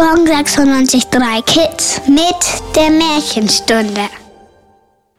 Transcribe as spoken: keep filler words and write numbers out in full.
Gong sechsundneunzig Komma drei Kids mit der Märchenstunde.